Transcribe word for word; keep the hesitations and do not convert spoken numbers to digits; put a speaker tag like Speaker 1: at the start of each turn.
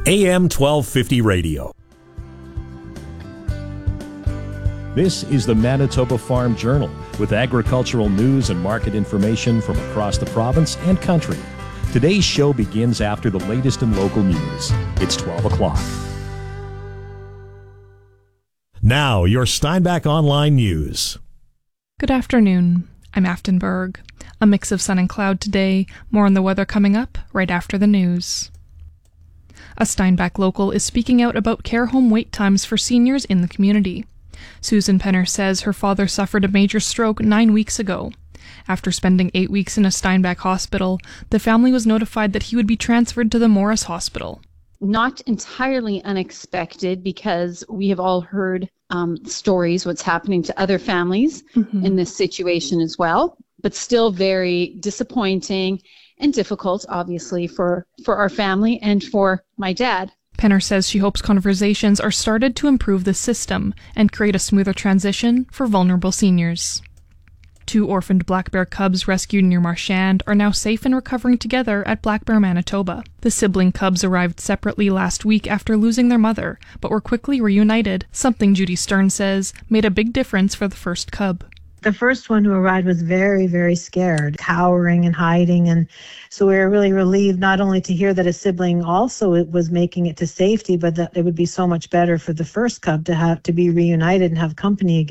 Speaker 1: A M twelve fifty Radio. This is the Manitoba Farm Journal with agricultural news and market information from across the province and country. Today's show begins after the latest in local news. It's twelve o'clock. Now, your Steinbach Online News.
Speaker 2: Good afternoon. I'm Afton Berg. A mix of sun and cloud today. More on the weather coming up right after the news. A Steinbach local is speaking out about care home wait times for seniors in the community. Susan Penner says her father suffered a major stroke nine weeks ago. After spending eight weeks in a Steinbach hospital, the family was notified that he would be transferred to the Morris Hospital.
Speaker 3: Not entirely unexpected, because we have all heard um, stories, what's happening to other families mm-hmm. in this situation as well, but still very disappointing and difficult, obviously, for, for our family and for my dad.
Speaker 2: Penner says she hopes conversations are started to improve the system and create a smoother transition for vulnerable seniors. Two orphaned black bear cubs rescued near Marchand are now safe and recovering together at Black Bear, Manitoba. The sibling cubs arrived separately last week after losing their mother, but were quickly reunited, something Judy Stern says made a big difference for the first cub.
Speaker 4: The first one who arrived was very, very scared, cowering and hiding, and so we were really relieved not only to hear that a sibling also it was making it to safety, but that it would be so much better for the first cub to have to be reunited and have company again.